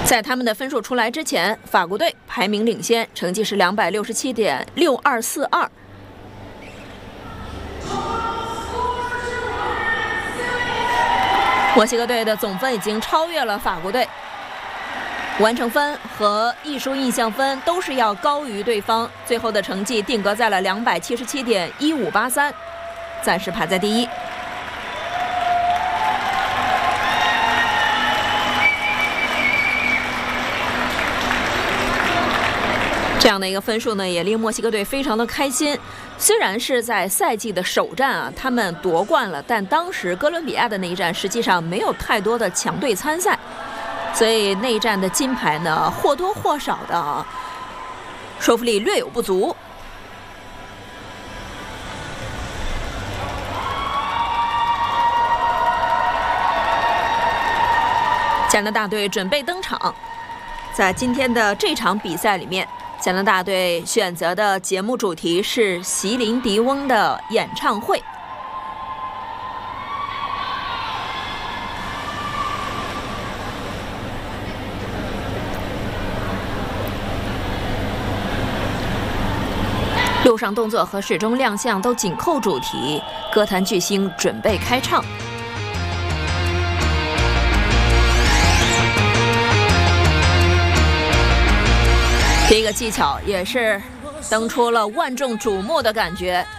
在他们的分数出来之前，法国队排名领先，成绩是267.6242。墨西哥队的总分已经超越了法国队，完成分和艺术印象分都是要高于对方，最后的成绩定格在了277.1583，暂时排在第一。这样的一个分数呢，也令墨西哥队非常的开心。虽然是在赛季的首战啊，他们夺冠了，但当时哥伦比亚的那一战实际上没有太多的强队参赛，所以那一战的金牌呢，或多或少的说服力略有不足。加拿大队准备登场，在今天的这场比赛里面，加拿大队选择的节目主题是席琳迪翁的演唱会。陆上动作和水中亮相都紧扣主题，歌坛巨星准备开唱。这个技巧也是登出了万众瞩目的感觉。